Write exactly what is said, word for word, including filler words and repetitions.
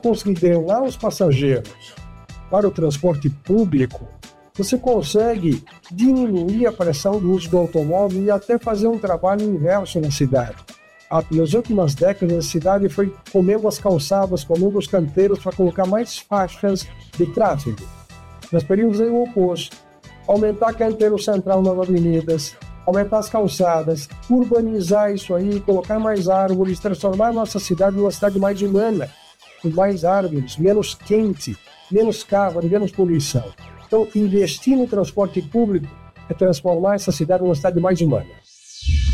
conseguir drenar os passageiros para o transporte público, você consegue diminuir a pressão do uso do automóvel e até fazer um trabalho inverso na cidade. Nas últimas décadas, a cidade foi comendo as calçadas, comendo os canteiros para colocar mais faixas de tráfego. Nós preferimos o oposto, aumentar canteiro central nas avenidas, aumentar as calçadas, urbanizar isso aí, colocar mais árvores, transformar a nossa cidade numa cidade mais humana, com mais árvores, menos quente, menos carro, menos poluição. Então, investir no transporte público é transformar essa cidade numa cidade mais humana.